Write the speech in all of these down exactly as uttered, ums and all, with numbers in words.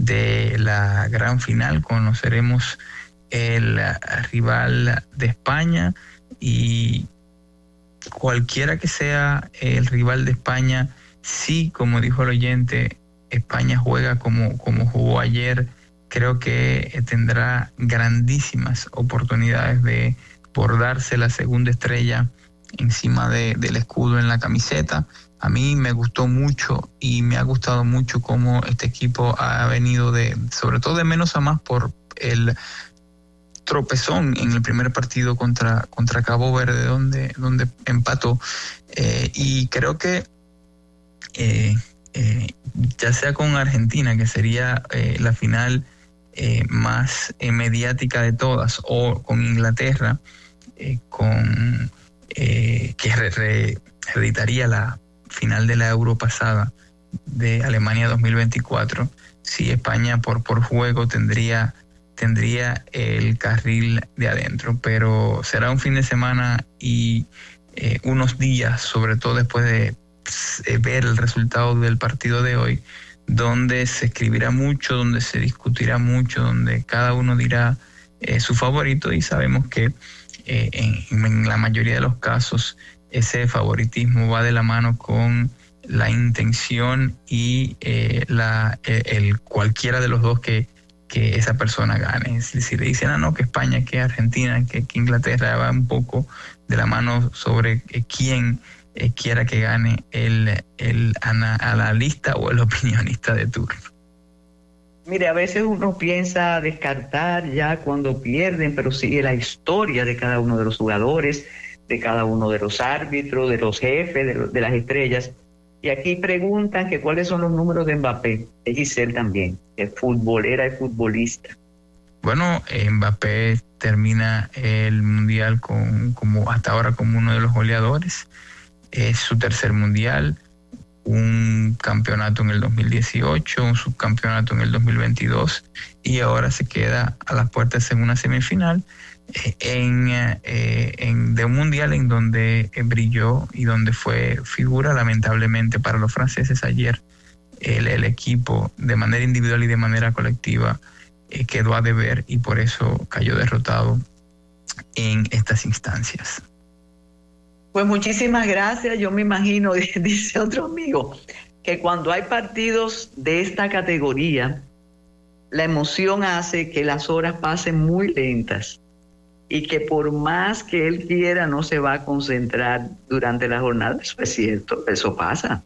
de la gran final. Conoceremos el rival de España, y cualquiera que sea el rival de España, sí, como dijo el oyente, España juega como, como jugó ayer, creo que tendrá grandísimas oportunidades de bordarse la segunda estrella encima de, del escudo en la camiseta. A mí me gustó mucho y me ha gustado mucho cómo este equipo ha venido de, sobre todo de menos a más, por el tropezón en el primer partido contra, contra Cabo Verde, donde, donde empató. Eh, y creo que eh, eh, ya sea con Argentina, que sería eh, la final eh, más eh, mediática de todas, o con Inglaterra, eh, con eh, que re, re, reeditaría la final de la Euro pasada de Alemania dos mil veinticuatro, si España por, por juego tendría tendría el carril de adentro, pero será un fin de semana y eh, unos días, sobre todo después de eh, ver el resultado del partido de hoy, donde se escribirá mucho, donde se discutirá mucho, donde cada uno dirá eh, su favorito, y sabemos que eh, en, en la mayoría de los casos ese favoritismo va de la mano con la intención y eh, la, el, el cualquiera de los dos que que esa persona gane. Si, si le dicen, ah, no, que España, que Argentina, que, que Inglaterra, va un poco de la mano sobre eh, quién eh, quiera que gane el, el analista o el opinionista de turno. Mire, a veces uno piensa descartar ya cuando pierden, pero sigue la historia de cada uno de los jugadores, de cada uno de los árbitros, de los jefes, de, los, de las estrellas. Y aquí preguntan que cuáles son los números de Mbappé, de Giselle también, es futbolera y futbolista. Bueno, Mbappé termina el Mundial con, como hasta ahora como uno de los goleadores. Es su tercer Mundial, un campeonato en el dos mil dieciocho, un subcampeonato en el dos mil veintidós, y ahora se queda a las puertas en una semifinal en, eh, en de un mundial en donde brilló y donde fue figura. Lamentablemente para los franceses ayer el, el equipo de manera individual y de manera colectiva eh, quedó a deber, y por eso cayó derrotado en estas instancias. Pues muchísimas gracias. Yo me imagino, dice otro amigo, que cuando hay partidos de esta categoría, la emoción hace que las horas pasen muy lentas, y que por más que él quiera no se va a concentrar durante la jornada. Eso es cierto, eso pasa.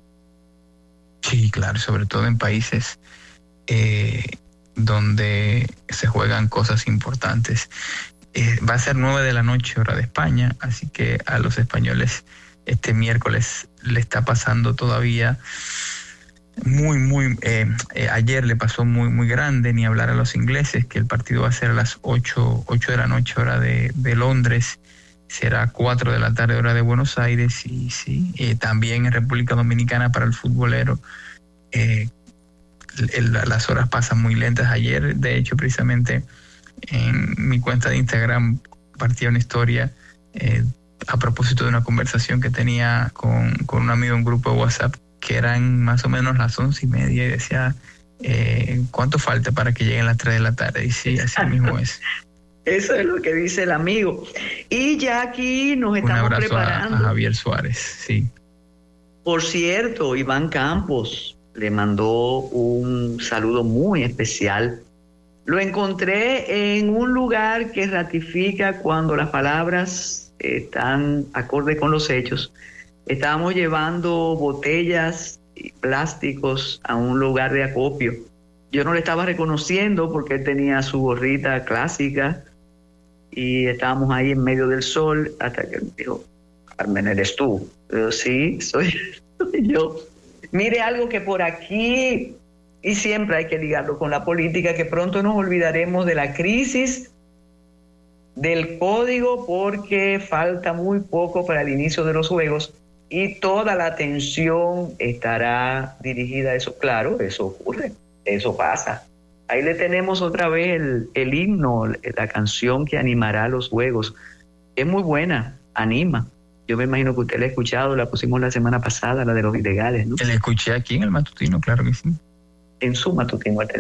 Sí, claro, sobre todo en países eh, donde se juegan cosas importantes. Eh, va a ser nueve de la noche hora de España, así que a los españoles este miércoles le está pasando todavía muy, muy, eh, eh, ayer le pasó muy, muy grande, ni hablar a los ingleses, que el partido va a ser a las ocho de la noche hora de, de Londres, será cuatro de la tarde hora de Buenos Aires, y sí, eh, también en República Dominicana para el futbolero eh, el, las horas pasan muy lentas. Ayer, de hecho, precisamente en mi cuenta de Instagram compartía una historia eh, a propósito de una conversación que tenía con, con un amigo en un grupo de WhatsApp, que eran más o menos las once y media, y decía, eh, ¿cuánto falta para que lleguen las tres de la tarde? Y sí, así mismo es. Eso es lo que dice el amigo. Y ya aquí nos estamos un abrazo preparando. A, a Javier Suárez, sí. Por cierto, Iván Campos le mandó un saludo muy especial. Lo encontré en un lugar que ratifica cuando las palabras están acorde con los hechos. Estábamos llevando botellas y plásticos a un lugar de acopio. Yo no le estaba reconociendo porque él tenía su gorrita clásica y estábamos ahí en medio del sol, hasta que me dijo, Carmen, ¿eres tú? Yo, sí, soy, soy yo. Mire, algo que por aquí, y siempre hay que ligarlo con la política, que pronto nos olvidaremos de la crisis del código, porque falta muy poco para el inicio de los Juegos y toda la atención estará dirigida a eso. Claro, eso ocurre, eso pasa. Ahí le tenemos otra vez el, el himno, la canción que animará los Juegos. Es muy buena, anima. Yo me imagino que usted la ha escuchado, la pusimos la semana pasada, la de los ilegales, ¿no? La escuché aquí en el matutino, claro que sí. En su matutino.